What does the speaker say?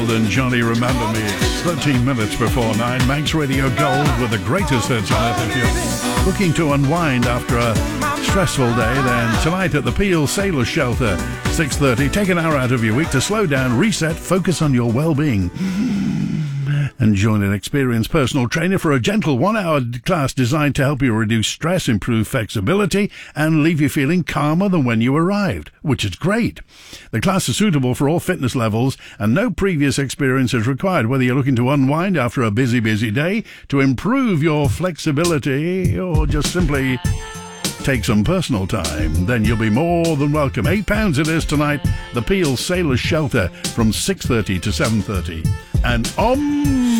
And Johnny Remember Me. It's 13 minutes before 9. Manx Radio Gold with the greatest hits on earth. If you're looking to unwind after a stressful day, then tonight at the Peel Sailor Shelter, 6:30, take an hour out of your week to slow down, reset, focus on your well-being. And join an experienced personal trainer for a gentle 1-hour class designed to help you reduce stress, improve flexibility, and leave you feeling calmer than when you arrived, which is great. The class is suitable for all fitness levels, and no previous experience is required, whether you're looking to unwind after a busy day, to improve your flexibility, or just simply take some personal time. Then you'll be more than welcome. £8 it is tonight, the Peel Sailor Shelter, from 6:30 to 7:30. And